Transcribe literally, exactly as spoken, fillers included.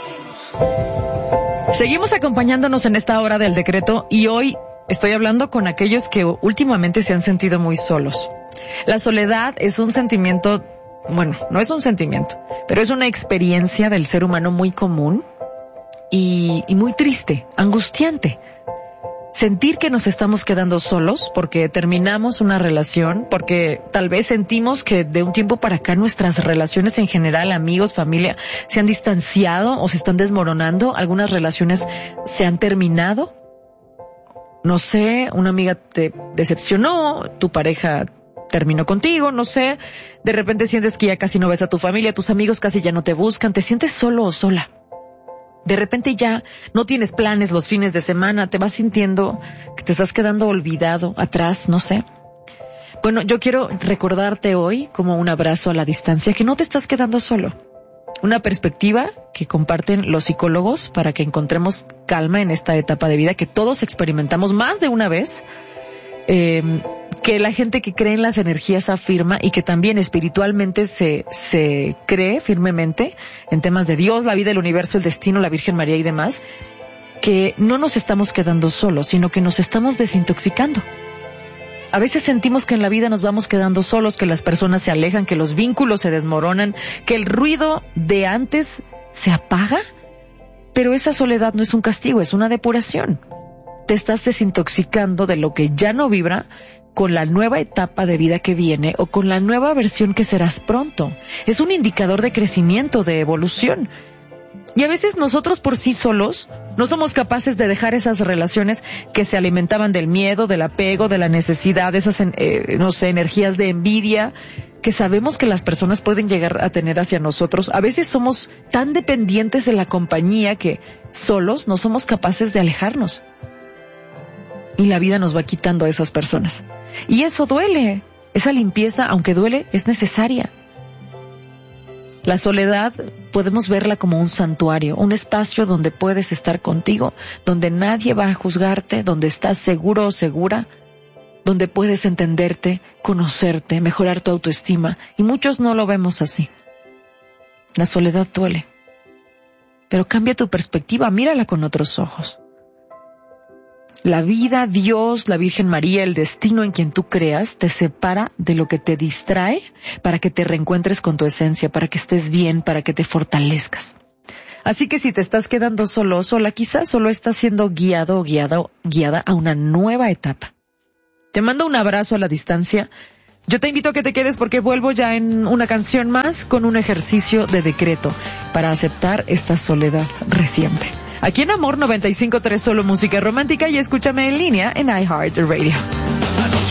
Seguimos acompañándonos en esta hora del decreto y hoy estoy hablando con aquellos que últimamente se han sentido muy solos. La soledad es un sentimiento, bueno, no es un sentimiento, pero es una experiencia del ser humano muy común y, y muy triste, angustiante. Sentir que nos estamos quedando solos porque terminamos una relación, porque tal vez sentimos que de un tiempo para acá nuestras relaciones en general, amigos, familia, se han distanciado o se están desmoronando, algunas relaciones se han terminado. No sé, una amiga te decepcionó, tu pareja terminó contigo, no sé, de repente sientes que ya casi no ves a tu familia, tus amigos casi ya no te buscan, te sientes solo o sola. De repente ya no tienes planes los fines de semana, te vas sintiendo que te estás quedando olvidado, atrás, no sé. Bueno, yo quiero recordarte hoy, como un abrazo a la distancia, que no te estás quedando solo. Una perspectiva que comparten los psicólogos para que encontremos calma en esta etapa de vida que todos experimentamos más de una vez, eh, que la gente que cree en las energías afirma y que también espiritualmente se, se cree firmemente en temas de Dios, la vida, el universo, el destino, la Virgen María y demás, que no nos estamos quedando solos, sino que nos estamos desintoxicando. A veces sentimos que en la vida nos vamos quedando solos, que las personas se alejan, que los vínculos se desmoronan, que el ruido de antes se apaga, pero esa soledad no es un castigo, es una depuración. Te estás desintoxicando de lo que ya no vibra con la nueva etapa de vida que viene o con la nueva versión que serás pronto. Es un indicador de crecimiento, de evolución. Y a veces nosotros por sí solos no somos capaces de dejar esas relaciones que se alimentaban del miedo, del apego, de la necesidad, de esas, eh, no sé, energías de envidia que sabemos que las personas pueden llegar a tener hacia nosotros. A veces somos tan dependientes de la compañía que solos no somos capaces de alejarnos. Y la vida nos va quitando a esas personas. Y eso duele. Esa limpieza, aunque duele, es necesaria. La soledad podemos verla como un santuario, un espacio donde puedes estar contigo, donde nadie va a juzgarte, donde estás seguro o segura, donde puedes entenderte, conocerte, mejorar tu autoestima. Y muchos no lo vemos así. La soledad duele. Pero cambia tu perspectiva, mírala con otros ojos. La vida, Dios, la Virgen María, el destino en quien tú creas, te separa de lo que te distrae para que te reencuentres con tu esencia, para que estés bien, para que te fortalezcas. Así que si te estás quedando solo o sola, quizás solo estás siendo guiado o guiada, guiada a una nueva etapa. Te mando un abrazo a la distancia. Yo te invito a que te quedes porque vuelvo ya en una canción más con un ejercicio de decreto para aceptar esta soledad reciente. Aquí en Amor noventa y cinco punto tres, solo música romántica, y escúchame en línea en iHeartRadio.